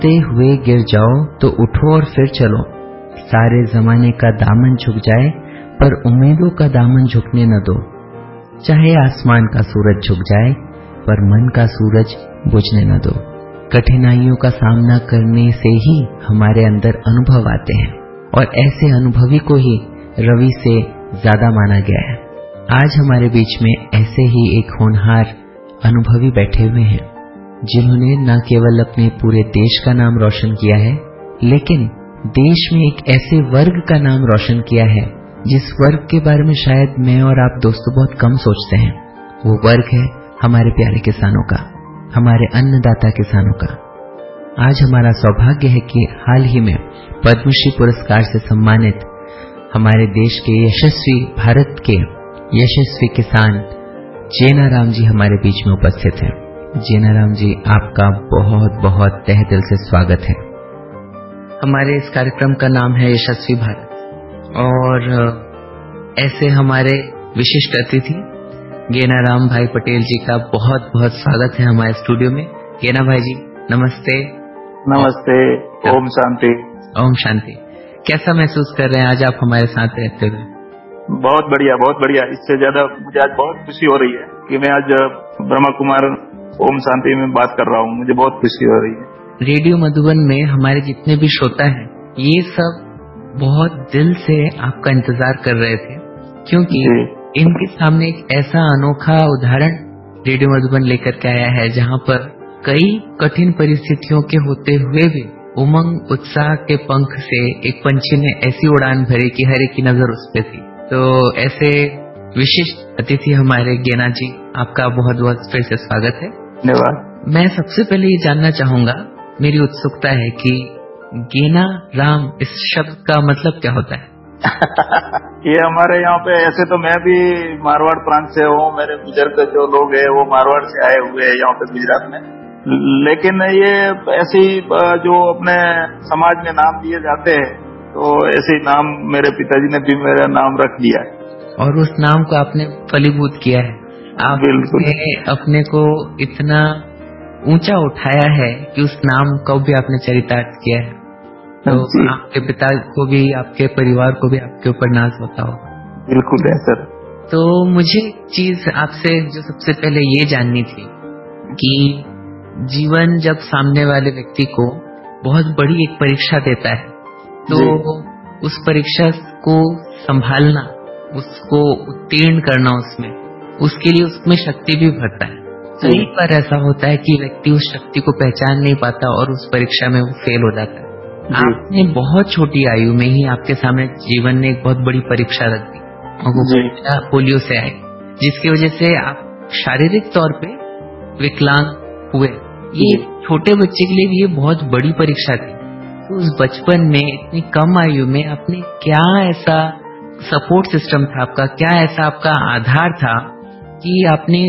ते हुए गिर जाओ तो उठो और फिर चलो। सारे जमाने का दामन झुक जाए पर उम्मीदों का दामन झुकने न दो। चाहे आसमान का सूरज झुक जाए पर मन का सूरज बुझने न दो। कठिनाइयों का सामना करने से ही हमारे अंदर अनुभव आते हैं और ऐसे अनुभवी को ही रवि से ज्यादा माना गया है। आज हमारे बीच में ऐसे ही एक होनहार अनुभवी बैठे हुए हैं जिन्होंने न केवल अपने पूरे देश का नाम रोशन किया है, लेकिन देश में एक ऐसे वर्ग का नाम रोशन किया है जिस वर्ग के बारे में शायद मैं और आप दोस्तों बहुत कम सोचते हैं। वो वर्ग है हमारे प्यारे किसानों का, हमारे अन्नदाता किसानों का। आज हमारा सौभाग्य है कि हाल ही में पद्मश्री पुरस्कार से सम्मानित हमारे देश के यशस्वी, भारत के यशस्वी किसान जेनाराम जी हमारे बीच में उपस्थित हैं। जेनाराम जी, आपका बहुत बहुत तहे दिल से स्वागत है। हमारे इस कार्यक्रम का नाम है यशस्वी भारत और ऐसे हमारे विशिष्ट अतिथि गेनाराम भाई पटेल जी का बहुत बहुत स्वागत है हमारे स्टूडियो में। गेना भाई जी नमस्ते। नमस्ते। ओम शांति। ओम शांति। कैसा महसूस कर रहे हैं आज आप हमारे साथ रहते हुए? बहुत बढ़िया, बहुत बढ़िया। इससे ज्यादा मुझे आज बहुत खुशी हो रही है कि मैं आज ब्रह्मा कुमार ओम शांति में बात कर रहा हूँ। मुझे बहुत खुशी हो रही है। रेडियो मधुबन में हमारे जितने भी श्रोता हैं ये सब बहुत दिल से आपका इंतजार कर रहे थे, क्योंकि इनके सामने एक ऐसा अनोखा उदाहरण रेडियो मधुबन लेकर के आया है जहां पर कई कठिन परिस्थितियों के होते हुए भी उमंग उत्साह के पंख से एक पंछी ने ऐसी उड़ान भरी कि हर एक की नजर उस पे थी। तो ऐसे विशिष्ट अतिथि हमारे गेना जी, आपका बहुत बहुत फिर से स्वागत है। धन्यवाद। मैं सबसे पहले ये जानना चाहूंगा, मेरी उत्सुकता है कि गेना राम इस शब्द का मतलब क्या होता है? ये हमारे यहाँ पे, ऐसे तो मैं भी मारवाड़ प्रांत से हूँ, मेरे बुजुर्ग जो लोग हैं वो मारवाड़ से आए हुए हैं यहाँ पे गुजरात में, लेकिन ये ऐसे जो अपने समाज में नाम दिए जाते हैं तो ऐसे ही नाम मेरे पिताजी ने भी मेरा नाम रख दिया है और उस नाम को आपने फलीभूत किया है। आपने अपने को इतना ऊंचा उठाया है कि उस नाम को भी आपने चरितार्थ किया है। तो आपके पिता को भी, आपके परिवार को भी आपके ऊपर नाज होता होगा। बिल्कुल है सर। तो मुझे एक चीज आपसे जो सबसे पहले ये जाननी थी कि जीवन जब सामने वाले व्यक्ति को बहुत बड़ी एक परीक्षा देता है तो उस परीक्षा को संभालना, उसको उत्तीर्ण करना, उसके लिए उसमें शक्ति भी भरता है। कई बार ऐसा होता है कि व्यक्ति उस शक्ति को पहचान नहीं पाता और उस परीक्षा में वो फेल हो जाता है। आपने बहुत छोटी आयु में ही आपके सामने जीवन ने एक बहुत बड़ी परीक्षा रख दी और वो परीक्षा पोलियो से आई, जिसकी वजह से आप शारीरिक तौर पे विकलांग हुए। ये छोटे बच्चे के लिए भी ये बहुत बड़ी परीक्षा थी। तो उस बचपन में इतनी कम आयु में आपने क्या ऐसा सपोर्ट सिस्टम था आपका, क्या ऐसा आपका आधार था कि आपने